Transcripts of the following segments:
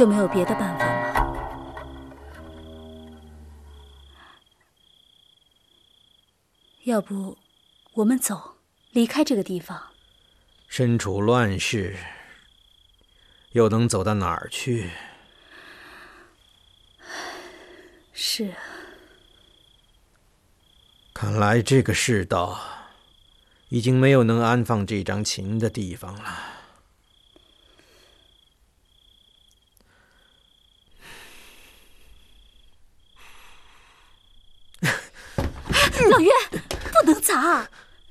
就没有别的办法吗？要不，我们走，离开这个地方。 身处乱世，又能走到哪儿去？ 是啊。 看来这个世道已经没有能安放这张琴的地方了。 老岳，不能砸！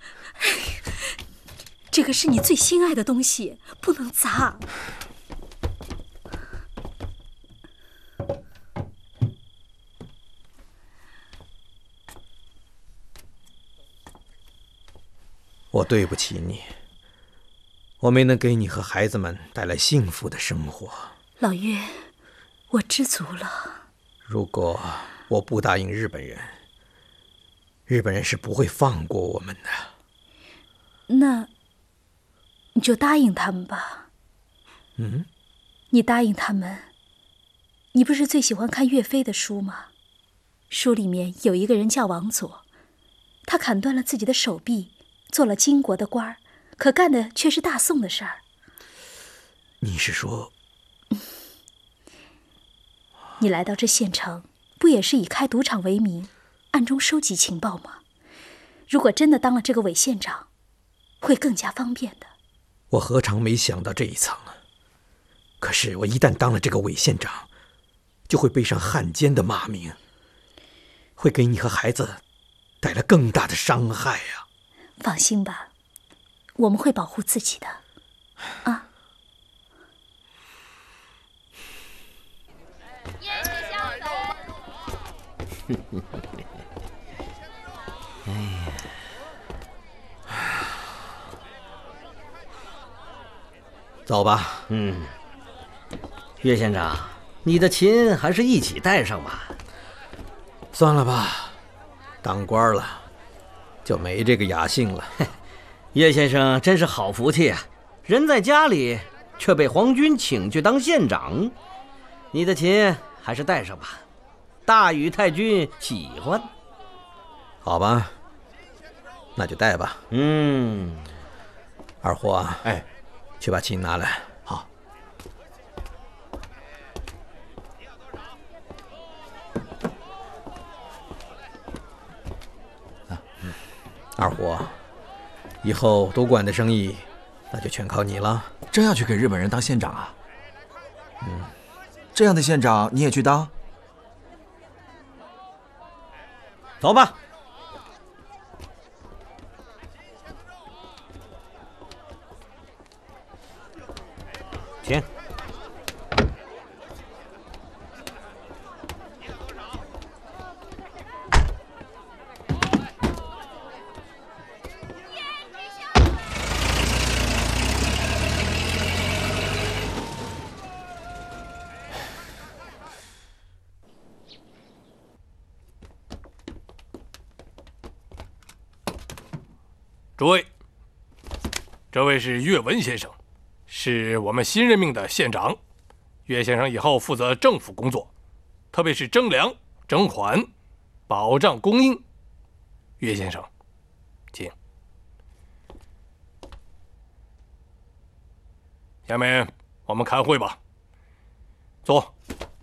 这个是你最心爱的东西，不能砸。 我对不起你，我没能给你和孩子们带来幸福的生活。 老岳，我知足了。 如果我不答应日本人，日本人是不会放过我们的。 那你就答应他们吧。你答应他们。你不是最喜欢看岳飞的书吗？书里面有一个人叫王佐，他砍断了自己的手臂，做了金国的官儿，可干的却是大宋的事儿。 你是说， 你来到这县城，不也是以开赌场为名，暗中收集情报吗？如果真的当了这个伪县长，会更加方便的。 我何尝没想到这一层啊！可是我一旦当了这个伪县长，就会背上汉奸的骂名，会给你和孩子带来更大的伤害啊！ 放心吧，我们会保护自己的。啊！ 哎呀， 走吧。 岳县长，你的琴还是一起带上吧。 算了吧，当官了就没这个雅兴了。 岳先生真是好福气啊，人在家里却被皇军请去当县长。你的琴还是带上吧，大禹太君喜欢。 好吧，那就带吧。二货啊，去把琴拿来。 好。 二货，以后多管的生意，那就全靠你了。 真要去给日本人当县长啊？这样的县长你也去当？ 走吧。请。 诸位，这位是岳文先生，是我们新任命的县长。岳先生以后负责政府工作，特别是征粮、征款、保障供应。岳先生，请。下面我们开会吧。坐。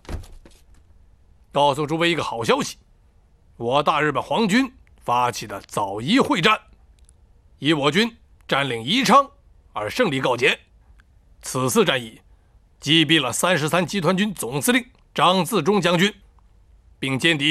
告诉诸位一个好消息，我大日本皇军发起的枣宜会战，以我军占领宜昌而胜利告捷。此次战役击毙了33集团军总司令张自忠将军，并歼敌